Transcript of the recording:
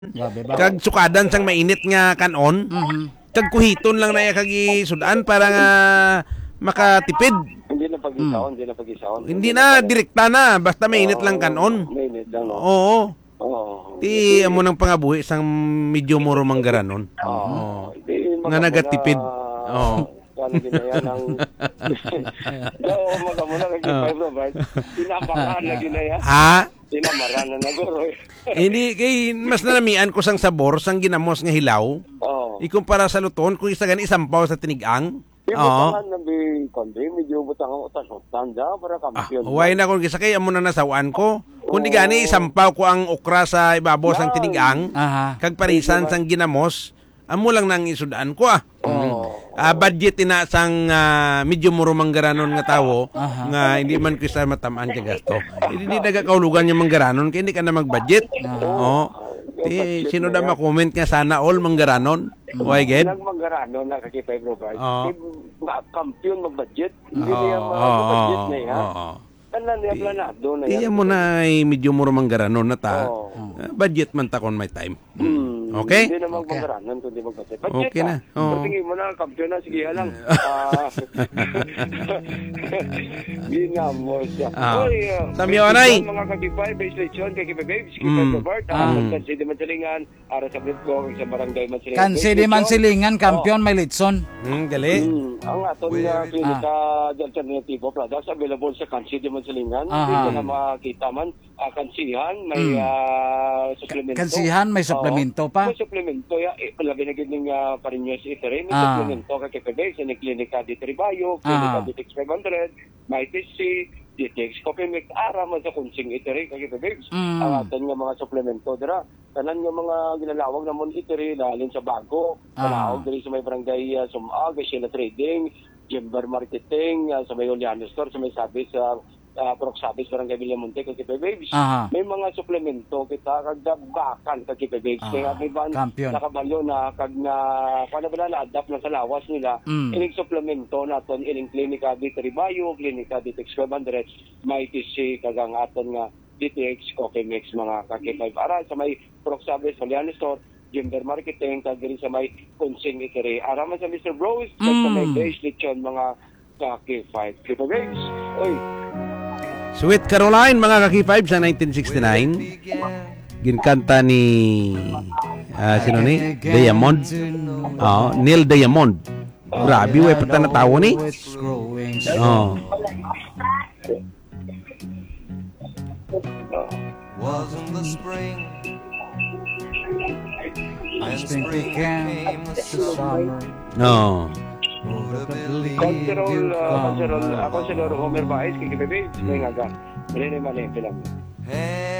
Grabe ba? Kag sukadan sang mainit nga kanon. Kag kuhiton lang na kag isudan para nga makatipid. Hindi na pag-isaon. Hindi na direkta na basta mainit lang kanon. Mainit lang, no? Oo. Oo. Ti amo nang pangabuhi sang medyo muro manggaranon. Oo. Nga nagatipid. Oo. Paano ginaya ng... Oo, magamuna kag-5 Robert. Tinapakaan na ginaya. Ha? Tinamaran na naguro. Hindi kay mas nalamian ko sang sabor sang ginamos nga hilaw. Oo. Ikumpara sa luton kung isa gani isampaw sa tinigang. Butangan na bi kundi medyo butangan utas-utan da para kampiyon. Huwag na kung kay amo na nasawaan ko. Kung di gani isampaw ko ang okra sa ibabaw sang tinigang. Kag parisan sang ginamos. Amo lang nang isudaan ko budget ina sang medyo muro manggaranon nga tawo nga hindi man ko sa matamaan ka gasto. Hindi nagakaulugan yung manggaranon kaya hindi ka na mag-budget. Sino na ma-comment nga sana all manggaranon? Why get? Nagmanggaranon na kay 5 Robert. Kampiyon mag-budget. Hindi niya mag-budget na ya. Tanan niya planado na yan. Iya mo na medyo muro manggaranon na ta. Budget man ta kon may time. Okay? Hindi na mag-manggaranon kundi mag-budget. Okay na. Tingin mo na, kampiyon na, sige lang. Ginamos siya. Samyonay. Mga kagipay, base lechon, kagipay babes, kagipay Robert, kansi di Mansilingan, ara sa Britco, sa barangay Mansilingan. Kansi di Mansilingan, kampiyon may litson. Gali. Ang aton nga klinika alternatibo products available sa Kansi di Mansilingan. Hindi na makita man. Kansihan, may suplemento. Kansihan, may suplemento pa. May suplemento, lagi na gini nga Parinyos Eatery, may suplemento kay Kepebay, sa Klinika di Tribayo, Klinika di Tix 500, may TC, DTX Coffee Mix, ara man sa Kunsing Eatery kay Kepebay. Ang aton nga mga suplemento, dira. Tanan nga mga ginalawag na mon Eatery, lalin sa Bago, talawag diri sa may barangay Sumag, Sheila Trading, Jember Marketing, sa may Oliano Store, sa may sabi sa Proxabis Barangay Villamonte kay Babes. May mga suplemento kita kagdabakan kay Babes. Kaya may ban nakabalo na kag na paano ba na adapt na sa lawas nila. Ining suplemento naton ining Klinika di Tribayo, Klinika di Tix 500, may TC kagang aton nga DTX Coffee Mix mga kakipay para sa may Proxabis Oliano Store, Gender Marketing kag diri sa may Kunsing Eatery. Ara man sa Mr. Bros kag sa may base lechon mga kakipay. Babes. Oy. Sweet Caroline, mga kaki-5 sa 1969. Ginkanta ni sino ni? Diamond. Neil Diamond. Grabe, way pata na tawo ni. Wasn't the spring I think became the summer. Considerol Homer Baez kay Babes. May nga ga. Mali na mali film.